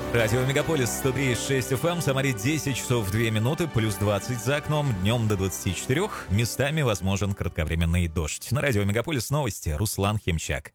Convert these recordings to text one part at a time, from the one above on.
Радио Мегаполис 103,6 FM, Самаре 10 часов 2 минуты, плюс 20 за окном, днем до 24, местами возможен кратковременный дождь. На Радио Мегаполис новости, Руслан Химчак.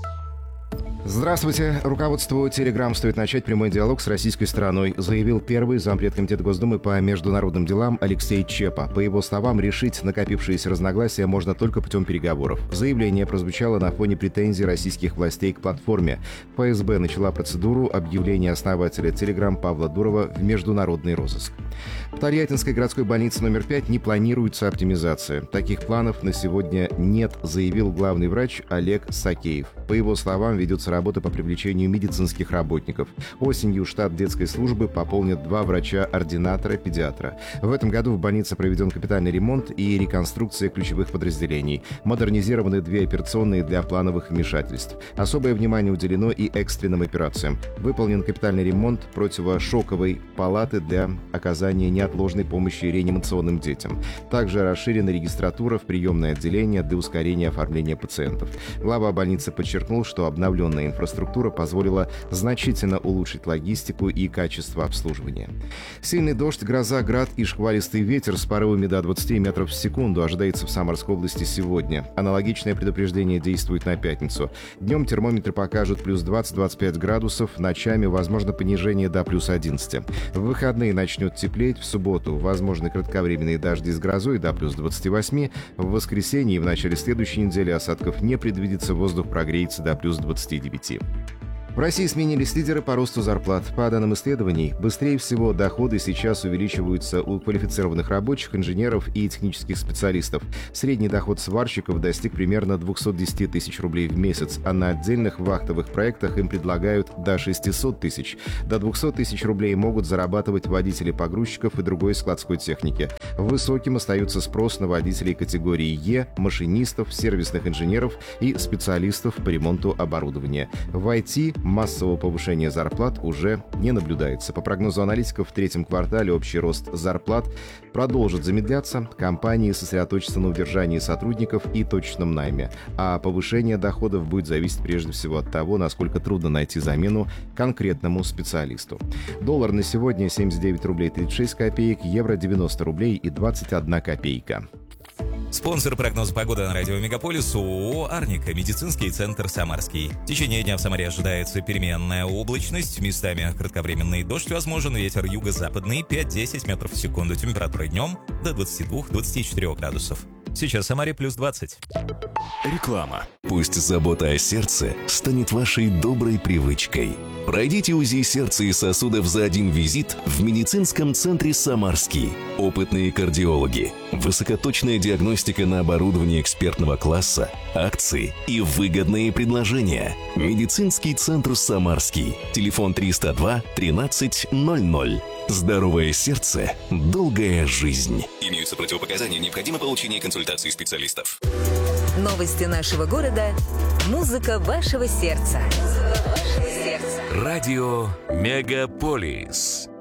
Здравствуйте. Руководству Telegram стоит начать прямой диалог с российской стороной, заявил первый зампред Комитета Госдумы по международным делам Алексей Чепа. По его словам, решить накопившиеся разногласия можно только путем переговоров. Заявление прозвучало на фоне претензий российских властей к платформе. ФСБ начала процедуру объявления основателя Telegram Павла Дурова в международный розыск. В Тольяттинской городской больнице номер 5 не планируется оптимизация. Таких планов на сегодня нет, заявил главный врач Олег Сакеев. По его словам, ведется работа по привлечению медицинских работников. Осенью штат детской службы пополнят 2 врача-ординатора-педиатра. В этом году в больнице проведен капитальный ремонт и реконструкция ключевых подразделений. Модернизированы 2 операционные для плановых вмешательств. Особое внимание уделено и экстренным операциям. Выполнен капитальный ремонт противошоковой палаты для оказания неотложной помощи реанимационным детям. Также расширена регистратура в приемное отделение для ускорения оформления пациентов. Глава больницы подчеркнул, что обновленная инфраструктура позволила значительно улучшить логистику и качество обслуживания. Сильный дождь, гроза, град и шквалистый ветер с порывами до 20 метров в секунду ожидается в Самарской области сегодня. Аналогичное предупреждение действует на пятницу. Днем термометры покажут плюс 20-25 градусов, ночами возможно понижение до плюс 11. В выходные начнет теплеть, в субботу возможны кратковременные дожди с грозой до плюс 28. В воскресенье и в начале следующей недели осадков не предвидится, воздух прогреется до плюс 29. В России сменились лидеры по росту зарплат. По данным исследований, быстрее всего доходы сейчас увеличиваются у квалифицированных рабочих, инженеров и технических специалистов. Средний доход сварщиков достиг примерно 210 тысяч рублей в месяц, а на отдельных вахтовых проектах им предлагают до 600 тысяч. До 200 тысяч рублей могут зарабатывать водители погрузчиков и другой складской техники. Высоким остается спрос на водителей категории Е, машинистов, сервисных инженеров и специалистов по ремонту оборудования. В IT массового повышения зарплат уже не наблюдается. По прогнозу аналитиков, в третьем квартале общий рост зарплат продолжит замедляться. Компании сосредоточатся на удержании сотрудников и точном найме. А повышение доходов будет зависеть прежде всего от того, насколько трудно найти замену конкретному специалисту. Доллар на сегодня 79 рублей 36 копеек, евро 90 рублей и 21 копейка. Спонсор прогноза погоды на Радио Мегаполис ООО «Арника», медицинский центр «Самарский». В течение дня в Самаре ожидается переменная облачность, местами кратковременный дождь возможен, ветер юго-западный 5-10 метров в секунду, температура днем до 22-24 градусов. Сейчас в Самаре плюс 20. Реклама. Пусть забота о сердце станет вашей доброй привычкой. Пройдите УЗИ сердца и сосудов за один визит в медицинском центре «Самарский». Опытные кардиологи, высокоточная диагностика на оборудовании экспертного класса, акции и выгодные предложения. Медицинский центр «Самарский». Телефон 302 13 00. Здоровое сердце, долгая жизнь. Имеются противопоказания, необходимо получение консультации специалистов. Новости нашего города. Музыка вашего сердца. Радио Мегаполис.